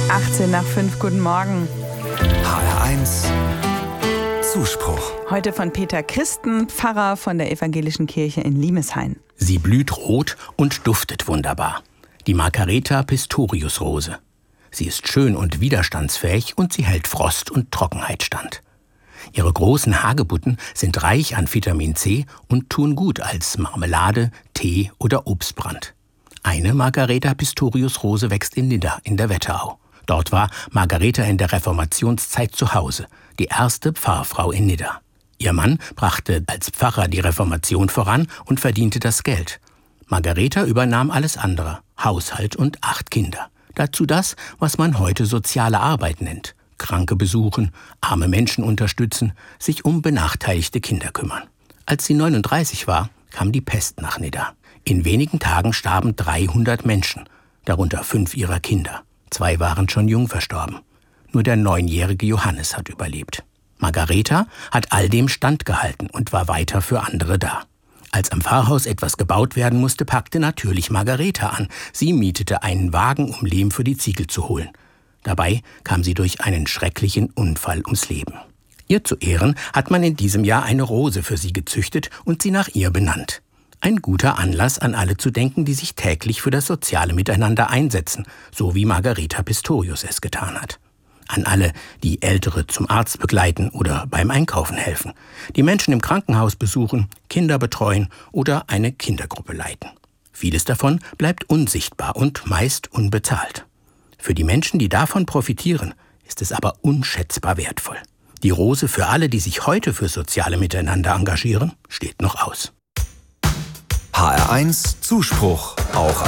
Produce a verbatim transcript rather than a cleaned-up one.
achtzehn nach fünf, guten Morgen. H R eins Zuspruch. Heute von Peter Christen, Pfarrer von der Evangelischen Kirche in Limeshain. Sie blüht rot und duftet wunderbar. Die Margareta Pistorius-Rose. Sie ist schön und widerstandsfähig und sie hält Frost und Trockenheit stand. Ihre großen Hagebutten sind reich an Vitamin C und tun gut als Marmelade, Tee oder Obstbrand. Eine Margareta Pistorius-Rose wächst in Nidda in der Wetterau. Dort war Margareta in der Reformationszeit zu Hause, die erste Pfarrfrau in Nidda. Ihr Mann brachte als Pfarrer die Reformation voran und verdiente das Geld. Margareta übernahm alles andere, Haushalt und acht Kinder. Dazu das, was man heute soziale Arbeit nennt. Kranke besuchen, arme Menschen unterstützen, sich um benachteiligte Kinder kümmern. Als sie neununddreißig war, kam die Pest nach Nidda. In wenigen Tagen starben dreihundert Menschen, darunter fünf ihrer Kinder. Zwei waren schon jung verstorben. Nur der neunjährige Johannes hat überlebt. Margareta hat all dem standgehalten und war weiter für andere da. Als am Pfarrhaus etwas gebaut werden musste, packte natürlich Margareta an. Sie mietete einen Wagen, um Lehm für die Ziegel zu holen. Dabei kam sie durch einen schrecklichen Unfall ums Leben. Ihr zu Ehren hat man in diesem Jahr eine Rose für sie gezüchtet und sie nach ihr benannt. Ein guter Anlass, an alle zu denken, die sich täglich für das soziale Miteinander einsetzen, so wie Margareta Pistorius es getan hat. An alle, die Ältere zum Arzt begleiten oder beim Einkaufen helfen, die Menschen im Krankenhaus besuchen, Kinder betreuen oder eine Kindergruppe leiten. Vieles davon bleibt unsichtbar und meist unbezahlt. Für die Menschen, die davon profitieren, ist es aber unschätzbar wertvoll. Die Rose für alle, die sich heute für soziale Miteinander engagieren, steht noch aus. H R eins Zuspruch, auch